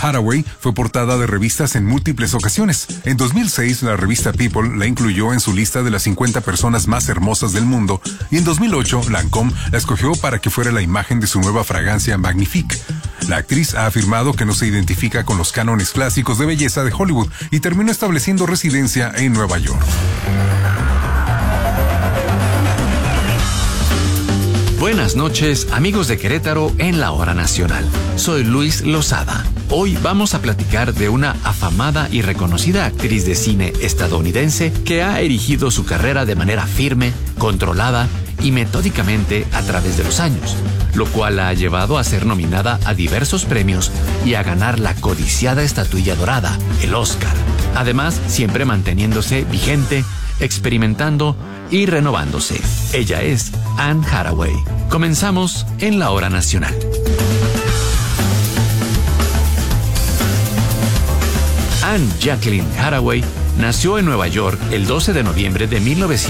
Hathaway fue portada de revistas en múltiples ocasiones. En 2006, la revista People la incluyó en su lista de las 50 personas más hermosas del mundo y en 2008, Lancôme la escogió para que fuera la imagen de su nueva fragancia Magnifique. La actriz ha afirmado que no se identifica con los cánones clásicos de belleza de Hollywood y terminó estableciendo residencia en Nueva York. Buenas noches, amigos de Querétaro en la Hora Nacional. Soy Luis Lozada. Hoy vamos a platicar de una afamada y reconocida actriz de cine estadounidense que ha erigido su carrera de manera firme, controlada y metódicamente a través de los años, lo cual la ha llevado a ser nominada a diversos premios y a ganar la codiciada estatuilla dorada, el Oscar. Además, siempre manteniéndose vigente, experimentando y renovándose. Ella es Anne Hathaway. Comenzamos en la Hora Nacional. Anne Jacqueline Hathaway nació en Nueva York el 12 de noviembre de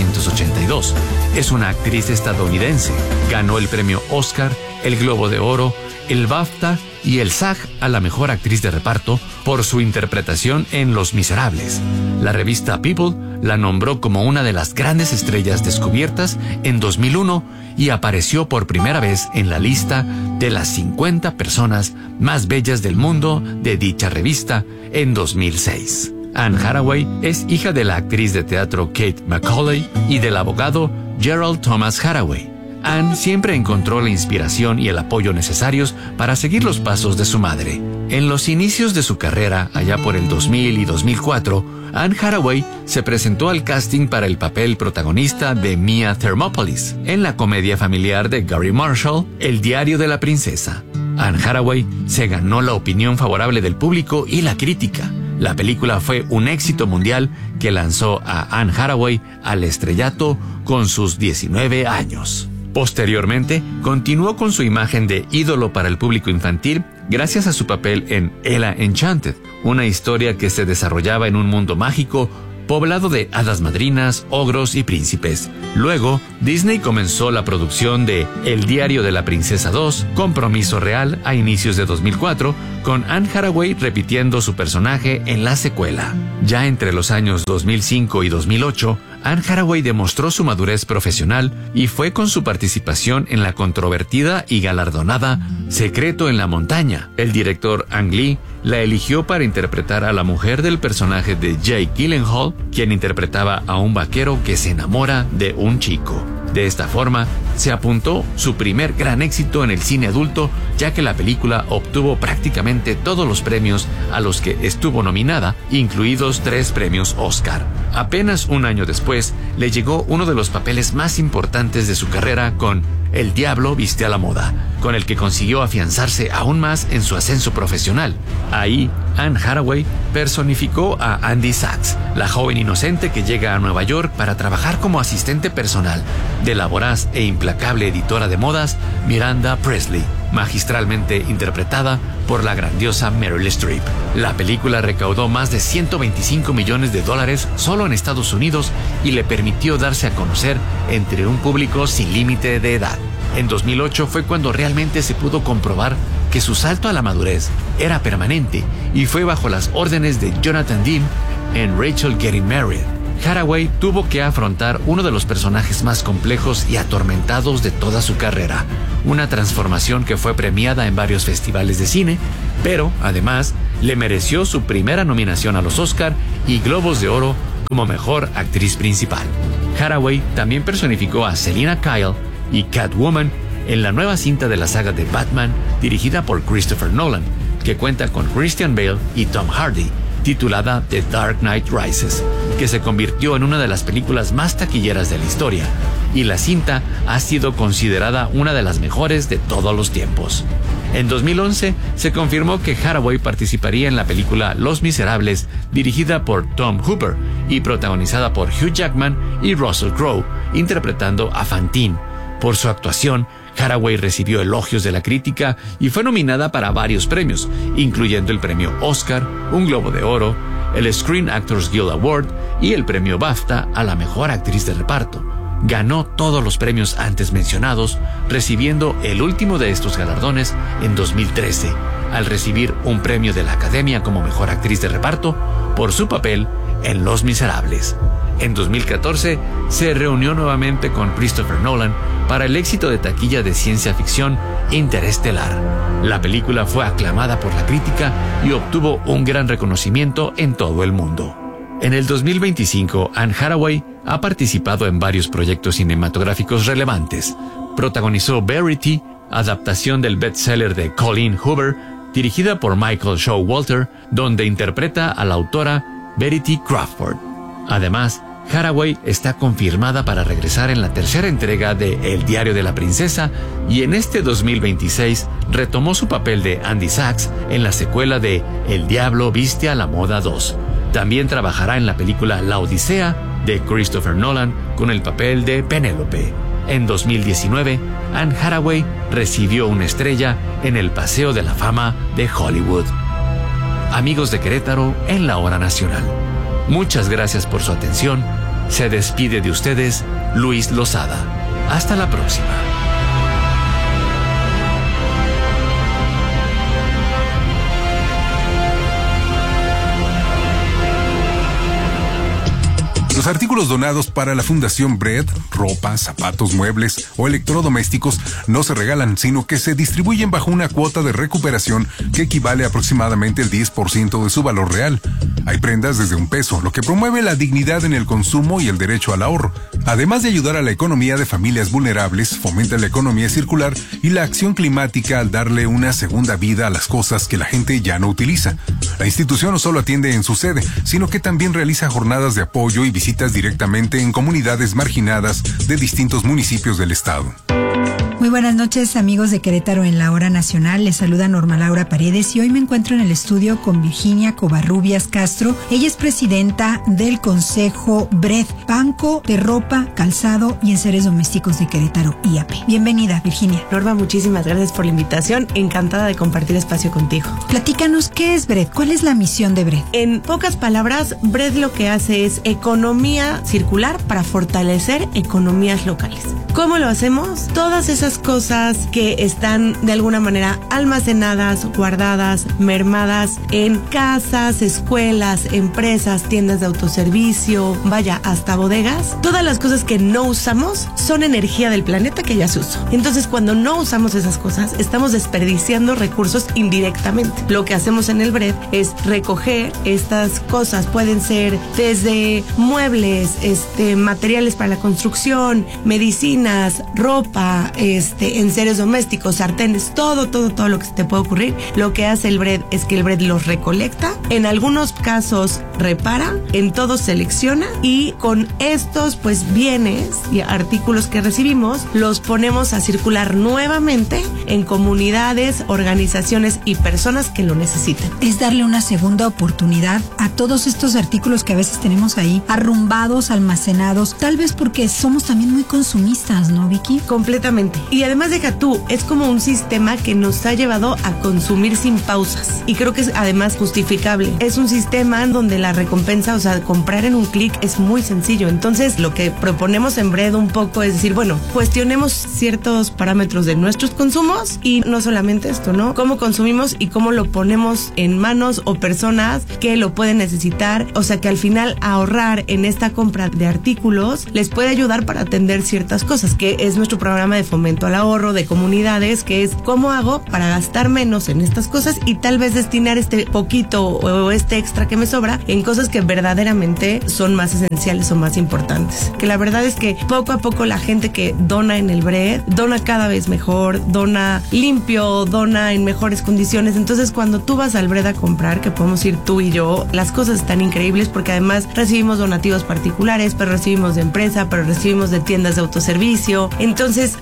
1982. Es una actriz estadounidense. Ganó el premio Oscar, el Globo de Oro, el BAFTA y el SAG a la mejor actriz de reparto por su interpretación en Los Miserables. La revista People la nombró como una de las grandes estrellas descubiertas en 2001 y apareció por primera vez en la lista de las 50 personas más bellas del mundo de dicha revista en 2006. Anne Hathaway es hija de la actriz de teatro Kate Macaulay y del abogado Gerald Thomas Hathaway. Anne siempre encontró la inspiración y el apoyo necesarios para seguir los pasos de su madre. En los inicios de su carrera, allá por el 2000 y 2004, Anne Hathaway se presentó al casting para el papel protagonista de Mia Thermopolis en la comedia familiar de Gary Marshall, El diario de la princesa. Anne Hathaway se ganó la opinión favorable del público y la crítica. La película fue un éxito mundial que lanzó a Anne Hathaway al estrellato con sus 19 años. Posteriormente, continuó con su imagen de ídolo para el público infantil gracias a su papel en Ella Enchanted, una historia que se desarrollaba en un mundo mágico poblado de hadas madrinas, ogros y príncipes. Luego, Disney comenzó la producción de El diario de la princesa 2, Compromiso real, a inicios de 2004, con Anne Hathaway repitiendo su personaje en la secuela. Ya entre los años 2005 y 2008, Anne Hathaway demostró su madurez profesional y fue con su participación en la controvertida y galardonada Secreto en la montaña. El director Ang Lee la eligió para interpretar a la mujer del personaje de Jake Gyllenhaal, quien interpretaba a un vaquero que se enamora de un chico. De esta forma, se apuntó su primer gran éxito en el cine adulto, ya que la película obtuvo prácticamente todos los premios a los que estuvo nominada, incluidos 3 premios Oscar. Apenas un año después, le llegó uno de los papeles más importantes de su carrera con El diablo viste a la moda, con el que consiguió afianzarse aún más en su ascenso profesional. Ahí, Anne Hathaway personificó a Andy Sachs, la joven inocente que llega a Nueva York para trabajar como asistente personal de la voraz e implacable editora de modas Miranda Presley, magistralmente interpretada por la grandiosa Meryl Streep. La película recaudó más de $125 millones solo en Estados Unidos y le permitió darse a conocer entre un público sin límite de edad. En 2008 fue cuando realmente se pudo comprobar que su salto a la madurez era permanente y fue bajo las órdenes de Jonathan Demme en Rachel Getting Married. Hathaway tuvo que afrontar uno de los personajes más complejos y atormentados de toda su carrera, una transformación que fue premiada en varios festivales de cine, pero, además, le mereció su primera nominación a los Oscar y Globos de Oro como mejor actriz principal. Hathaway también personificó a Selina Kyle y Catwoman en la nueva cinta de la saga de Batman dirigida por Christopher Nolan, que cuenta con Christian Bale y Tom Hardy, titulada The Dark Knight Rises, que se convirtió en una de las películas más taquilleras de la historia, y la cinta ha sido considerada una de las mejores de todos los tiempos. En 2011 se confirmó que Hathaway participaría en la película Los Miserables, dirigida por Tom Hooper y protagonizada por Hugh Jackman y Russell Crowe, interpretando a Fantine. Por su actuación, Hathaway recibió elogios de la crítica y fue nominada para varios premios, incluyendo el premio Oscar, un Globo de Oro, el Screen Actors Guild Award y el premio BAFTA a la mejor actriz de reparto. ganó todos los premios antes mencionados, recibiendo el último de estos galardones en 2013, al recibir un premio de la Academia como Mejor Actriz de Reparto por su papel en Los Miserables. En 2014 se reunió nuevamente con Christopher Nolan para el éxito de taquilla de ciencia ficción Interestelar. La película fue aclamada por la crítica y obtuvo un gran reconocimiento en todo el mundo. En el 2025, Anne Hathaway ha participado en varios proyectos cinematográficos relevantes. Protagonizó Verity, adaptación del bestseller de Colleen Hoover, dirigida por Michael Showalter, donde interpreta a la autora Verity Crawford. Además, Hathaway está confirmada para regresar en la tercera entrega de El Diario de la Princesa y en este 2026 retomó su papel de Andy Sachs en la secuela de El Diablo Viste a la Moda 2. También trabajará en la película La Odisea de Christopher Nolan con el papel de Penélope. En 2019, Anne Hathaway recibió una estrella en el Paseo de la Fama de Hollywood. Amigos de Querétaro en la Hora Nacional. Muchas gracias por su atención. Se despide de ustedes Luis Lozada. Hasta la próxima. Los artículos donados para la Fundación Bread, ropa, zapatos, muebles o electrodomésticos no se regalan, sino que se distribuyen bajo una cuota de recuperación que equivale a aproximadamente el 10% de su valor real. Hay prendas desde $1, lo que promueve la dignidad en el consumo y el derecho al ahorro. Además de ayudar a la economía de familias vulnerables, fomenta la economía circular y la acción climática al darle una segunda vida a las cosas que la gente ya no utiliza. La institución no solo atiende en su sede, sino que también realiza jornadas de apoyo y visitas directamente en comunidades marginadas de distintos municipios del estado. Muy buenas noches, amigos de Querétaro en la Hora Nacional. Les saluda Norma Laura Paredes y hoy me encuentro en el estudio con Virginia Covarrubias Castro. Ella es presidenta del Consejo BRED, Banco de Ropa, Calzado y Enseres Domésticos de Querétaro, IAP. Bienvenida, Virginia. Norma, muchísimas gracias por la invitación. Encantada de compartir espacio contigo. Platícanos, ¿qué es BRED? ¿Cuál es la misión de BRED? En pocas palabras, BRED lo que hace es economía circular para fortalecer economías locales. ¿Cómo lo hacemos? Todas esas cosas que están de alguna manera almacenadas, guardadas, mermadas en casas, escuelas, empresas, tiendas de autoservicio, vaya, hasta bodegas. Todas las cosas que no usamos son energía del planeta que ya se usó. Entonces, cuando no usamos esas cosas, estamos desperdiciando recursos indirectamente. Lo que hacemos en el BRED es recoger estas cosas. Pueden ser desde muebles, materiales para la construcción, medicinas, ropa, enseres domésticos, sartenes, todo lo que se te puede ocurrir. Lo que hace el BRED es que el BRED los recolecta, en algunos casos repara, en todos selecciona y con estos bienes y artículos que recibimos los ponemos a circular nuevamente en comunidades, organizaciones y personas que lo necesitan. Es darle una segunda oportunidad a todos estos artículos que a veces tenemos ahí arrumbados, almacenados, tal vez porque somos también muy consumistas, ¿no, Vicky? Completamente. Y además deja tú, es como un sistema que nos ha llevado a consumir sin pausas. Y creo que es además justificable. Es un sistema donde la recompensa, comprar en un clic es muy sencillo. Entonces, lo que proponemos en BRED un poco es decir, bueno, cuestionemos ciertos parámetros de nuestros consumos y no solamente esto, ¿no? Cómo consumimos y cómo lo ponemos en manos o personas que lo pueden necesitar. O sea, que al final ahorrar en esta compra de artículos les puede ayudar para atender ciertas cosas, que es nuestro programa de fomento al ahorro de comunidades, que es cómo hago para gastar menos en estas cosas y tal vez destinar este poquito o este extra que me sobra en cosas que verdaderamente son más esenciales o más importantes. Que la verdad es que poco a poco la gente que dona en el BRED, dona cada vez mejor, dona limpio, dona en mejores condiciones. Entonces, cuando tú vas al BRED a comprar, que podemos ir tú y yo, las cosas están increíbles porque además recibimos donativos particulares, pero recibimos de empresa, pero recibimos de tiendas de autoservicio. Entonces, artículos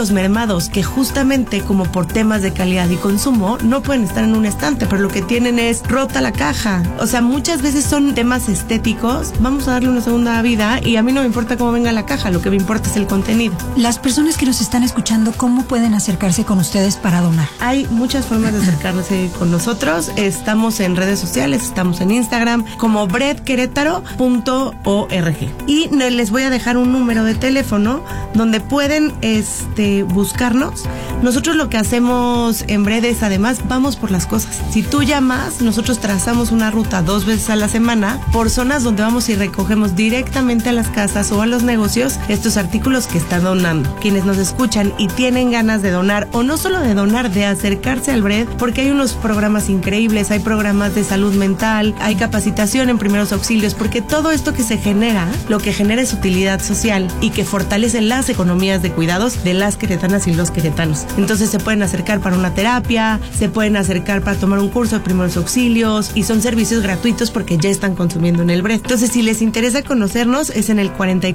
productos mermados que justamente como por temas de calidad y consumo no pueden estar en un estante, pero lo que tienen es rota la caja. O sea, muchas veces son temas estéticos. Vamos a darle una segunda vida y a mí no me importa cómo venga la caja, lo que me importa es el contenido. Las personas que nos están escuchando, ¿cómo pueden acercarse con ustedes para donar? Hay muchas formas de acercarse con nosotros. Estamos en redes sociales, estamos en Instagram como breadquerétaro.org. Y les voy a dejar un número de teléfono donde pueden buscarnos. Nosotros lo que hacemos en Bread es, además, vamos por las cosas. Si tú llamas, nosotros trazamos una ruta 2 veces a la semana por zonas donde vamos y recogemos directamente a las casas o a los negocios estos artículos que están donando. Quienes nos escuchan y tienen ganas de donar, o no solo de donar, de acercarse al Bread, porque hay unos programas increíbles, hay programas de salud mental, hay capacitación en primeros auxilios, porque todo esto que se genera, lo que genera es utilidad social y que fortalece las economías de cuidados de las queretanas y los queretanos. Entonces se pueden acercar para una terapia, se pueden acercar para tomar un curso de primeros auxilios y son servicios gratuitos porque ya están consumiendo en el Bread. Entonces, si les interesa conocernos, es en el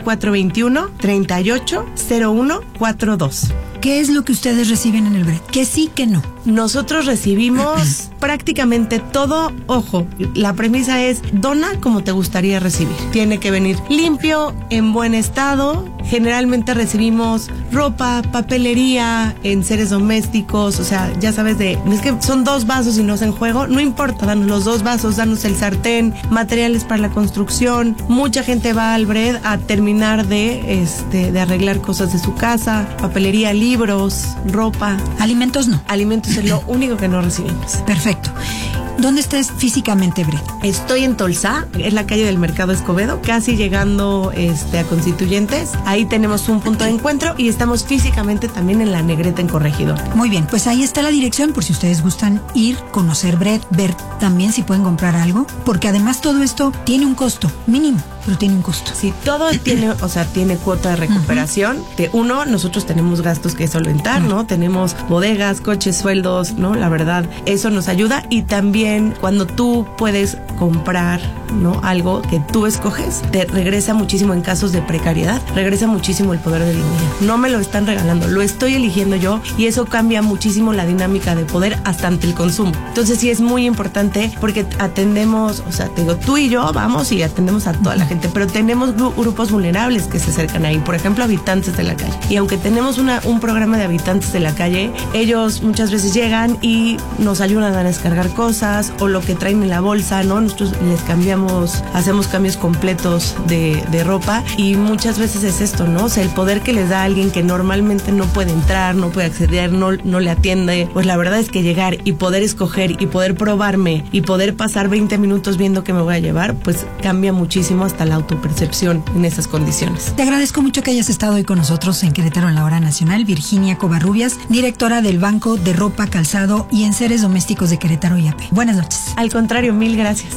4421-380142. ¿Qué es lo que ustedes reciben en el Bread? ¿Qué sí, que no? Nosotros recibimos prácticamente todo. Ojo, la premisa es dona como te gustaría recibir. Tiene que venir limpio, en buen estado. Generalmente recibimos ropa, papelería, enseres domésticos, o sea, ya sabes es que son 2 vasos y no es en juego, no importa, danos los 2 vasos, danos el sartén, materiales para la construcción. Mucha gente va al Bread a terminar de arreglar cosas de su casa, papelería, libros, ropa. Alimentos no. Alimentos es lo único que no recibimos. Perfecto. ¿Dónde estás físicamente, Bread? Estoy en Tolsá, es la calle del Mercado Escobedo, casi llegando a Constituyentes. Ahí tenemos un punto de encuentro y estamos físicamente también en La Negreta, en Corregidor. Muy bien, pues ahí está la dirección por si ustedes gustan ir, conocer Bread, ver también si pueden comprar algo, porque además todo esto tiene un costo mínimo, pero tiene un costo. Sí, todo tiene cuota de recuperación. Nosotros tenemos gastos que solventar, ¿no? Tenemos bodegas, coches, sueldos, ¿no? La verdad, eso nos ayuda. Y también cuando tú puedes comprar, ¿no? Algo que tú escoges, te regresa muchísimo en casos de precariedad, regresa muchísimo el poder del dinero. No me lo están regalando, lo estoy eligiendo yo y eso cambia muchísimo la dinámica de poder hasta ante el consumo. Entonces sí es muy importante porque atendemos, tú y yo vamos y atendemos a toda la gente, pero tenemos grupos vulnerables que se acercan ahí, por ejemplo, habitantes de la calle. Y aunque tenemos un programa de habitantes de la calle, ellos muchas veces llegan y nos ayudan a descargar cosas o lo que traen en la bolsa, ¿no? Nosotros les hacemos cambios completos de ropa y muchas veces es esto, ¿no? O sea, el poder que les da a alguien que normalmente no puede entrar, no puede acceder, no le atiende, pues la verdad es que llegar y poder escoger y poder probarme y poder pasar 20 minutos viendo qué me voy a llevar, pues cambia muchísimo hasta la autopercepción en esas condiciones. Te agradezco mucho que hayas estado hoy con nosotros en Querétaro en la Hora Nacional. Virginia Covarrubias, directora del Banco de Ropa, Calzado y Enseres Domésticos de Querétaro IAP. Buenas noches. Al contrario, mil gracias.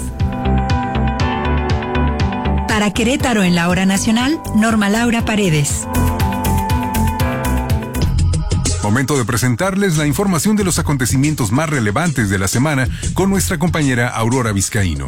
Para Querétaro en la Hora Nacional, Norma Laura Paredes. Momento de presentarles la información de los acontecimientos más relevantes de la semana con nuestra compañera Aurora Vizcaíno.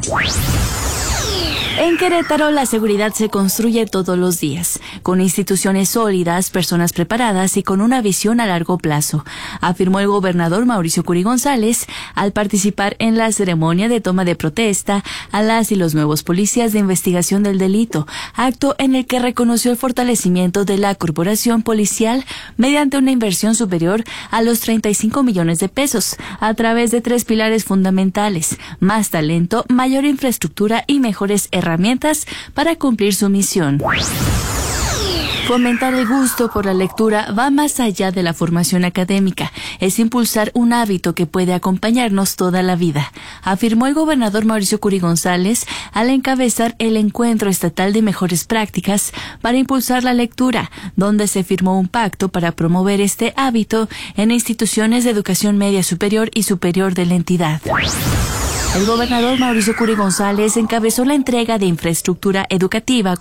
En Querétaro, la seguridad se construye todos los días, con instituciones sólidas, personas preparadas y con una visión a largo plazo, afirmó el gobernador Mauricio Curi González al participar en la ceremonia de toma de protesta a las y los nuevos policías de investigación del delito, acto en el que reconoció el fortalecimiento de la corporación policial mediante una inversión superior a los 35 millones de pesos, a través de 3 pilares fundamentales: más talento, mayor infraestructura y mejores herramientas para cumplir su misión. Fomentar el gusto por la lectura va más allá de la formación académica, es impulsar un hábito que puede acompañarnos toda la vida, afirmó el gobernador Mauricio Curi González al encabezar el Encuentro Estatal de Mejores Prácticas para impulsar la lectura, donde se firmó un pacto para promover este hábito en instituciones de educación media superior y superior de la entidad. El gobernador Mauricio Curi González encabezó la entrega de infraestructura educativa